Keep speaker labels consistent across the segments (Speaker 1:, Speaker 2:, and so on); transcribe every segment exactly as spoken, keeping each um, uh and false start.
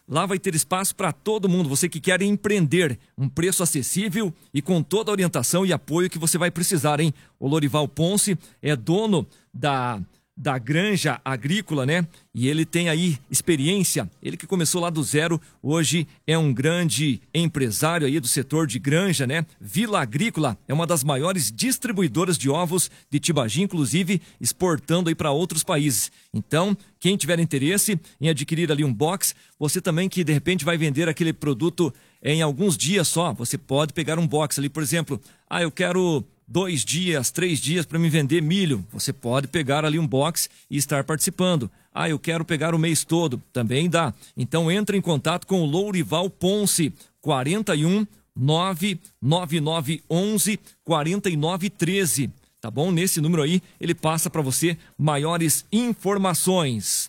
Speaker 1: lá vai ter espaço para todo mundo, você que quer empreender, um preço acessível e com toda a orientação e apoio que você vai precisar, hein? O Lorival Ponce é dono da... da granja agrícola, né? E ele tem aí experiência, ele que começou lá do zero, hoje é um grande empresário aí do setor de granja, né? Vila Agrícola é uma das maiores distribuidoras de ovos de Tibagi, inclusive exportando aí para outros países. Então, quem tiver interesse em adquirir ali um box, você também que de repente vai vender aquele produto em alguns dias só, você pode pegar um box ali, por exemplo, ah, eu quero dois dias, três dias para me vender milho. Você pode pegar ali um box e estar participando. Ah, eu quero pegar o mês todo. Também dá. Então entre em contato com o Lourival Ponce, quarenta e um, nove nove nove onze, quarenta e nove treze. Tá bom? Nesse número aí, ele passa para você maiores informações.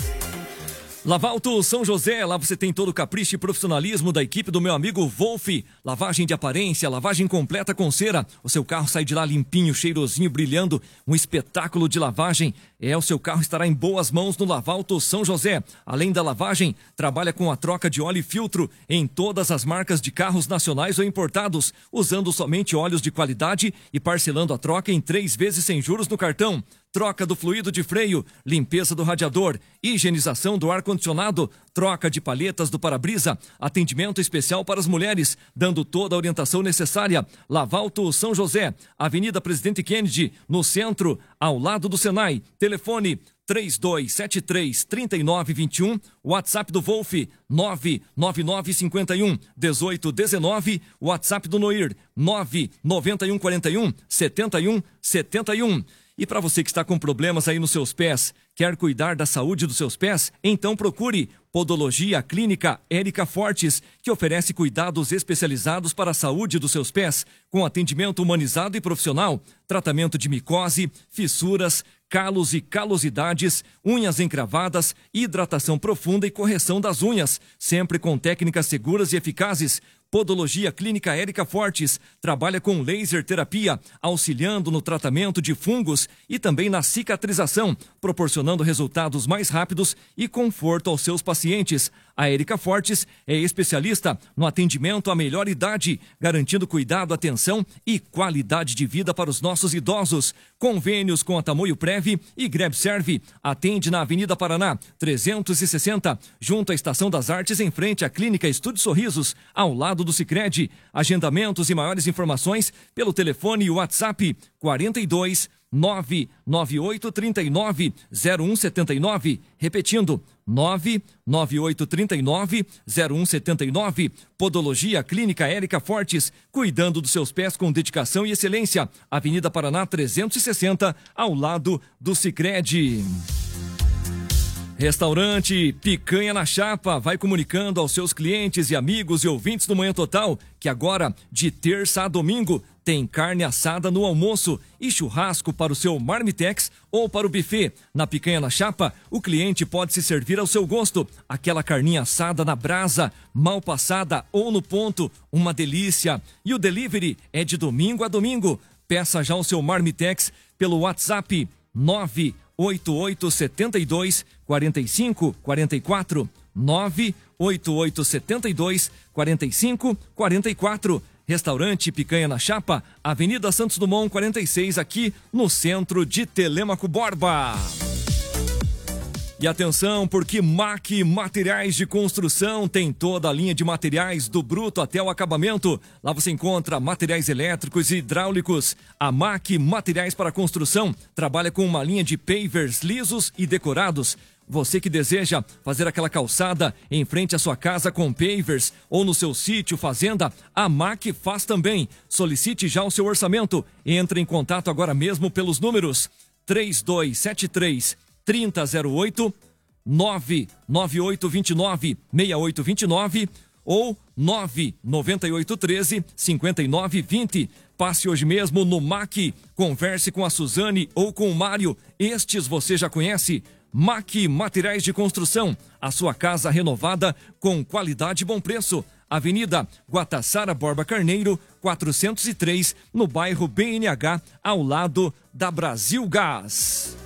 Speaker 1: Lavalto São José, lá você tem todo o capricho e profissionalismo da equipe do meu amigo Wolf. Lavagem de aparência, lavagem completa com cera. O seu carro sai de lá limpinho, cheirosinho, brilhando. Um espetáculo de lavagem. É, o seu carro estará em boas mãos no Lavalto São José. Além da lavagem, trabalha com a troca de óleo e filtro em todas as marcas de carros nacionais ou importados, usando somente óleos de qualidade e parcelando a troca em três vezes sem juros no cartão. Troca do fluido de freio, limpeza do radiador, higienização do ar-condicionado, troca de palhetas do para-brisa, atendimento especial para as mulheres, dando toda a orientação necessária. Lavalto São José, Avenida Presidente Kennedy, no centro, ao lado do Senai. Telefone três dois sete três, três nove dois um, WhatsApp do Wolf nove nove nove cinco um, um oito um nove, WhatsApp do Noir nove nove um quatro um, sete um sete um. E para você que está com problemas aí nos seus pés, quer cuidar da saúde dos seus pés? Então procure Podologia Clínica Érica Fortes, que oferece cuidados especializados para a saúde dos seus pés, com atendimento humanizado e profissional, tratamento de micose, fissuras, calos e calosidades, unhas encravadas, hidratação profunda e correção das unhas, sempre com técnicas seguras e eficazes. Podologia Clínica Érica Fortes trabalha com laser terapia, auxiliando no tratamento de fungos e também na cicatrização, proporcionando resultados mais rápidos e conforto aos seus pacientes. A Érica Fortes é especialista no atendimento à melhor idade, garantindo cuidado, atenção e qualidade de vida para os nossos idosos. Convênios com a Tamoio Prev e Grebserve. Atende na Avenida Paraná, trezentos e sessenta, junto à Estação das Artes, em frente à Clínica Estúdio Sorrisos, ao lado do Sicredi. Agendamentos e maiores informações pelo telefone e WhatsApp quarenta e dois, nove nove oito três nove, zero um sete nove. Repetindo, nove nove oito três nove, zero um sete nove. Podologia Clínica Érica Fortes, cuidando dos seus pés com dedicação e excelência. Avenida Paraná trezentos e sessenta, ao lado do Sicredi. Restaurante Picanha na Chapa vai comunicando aos seus clientes e amigos e ouvintes do Manhã Total que agora, de terça a domingo, tem carne assada no almoço e churrasco para o seu marmitex ou para o buffet. Na Picanha na Chapa, o cliente pode se servir ao seu gosto. Aquela carninha assada na brasa, mal passada ou no ponto, uma delícia. E o delivery é de domingo a domingo. Peça já o seu marmitex pelo WhatsApp nove oito oito sete dois, quatro cinco quatro quatro, nove oito oito sete dois, quatro cinco quatro quatro. Restaurante Picanha na Chapa, Avenida Santos Dumont quarenta e seis, aqui no centro de Telêmaco Borba. E atenção, porque MAC Materiais de Construção tem toda a linha de materiais do bruto até o acabamento. Lá você encontra materiais elétricos e hidráulicos. A MAC Materiais para Construção trabalha com uma linha de pavers lisos e decorados. Você que deseja fazer aquela calçada em frente à sua casa com pavers ou no seu sítio, fazenda, a MAC faz também. Solicite já o seu orçamento. Entre em contato agora mesmo pelos números três dois sete três, trinta zero oito, nove nove oito dois nove, seis oito dois nove ou nove nove oito um três, cinco nove dois zero. Passe hoje mesmo no MAC, converse com a Suzane ou com o Mário. Estes você já conhece. MAC Materiais de Construção, a sua casa renovada com qualidade e bom preço. Avenida Guataçara Borba Carneiro, quatrocentos e três, no bairro B N H, ao lado da Brasil Gás.